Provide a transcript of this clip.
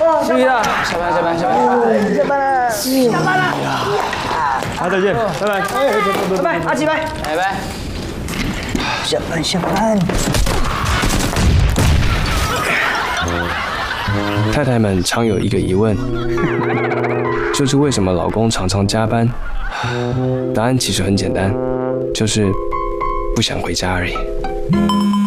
继续了，下班。 好，再见，拜拜。 拜拜，阿奇拜拜。 下班。 太太们常有一个疑问，就是为什么老公常常加班？答案其实很简单，就是不想回家而已。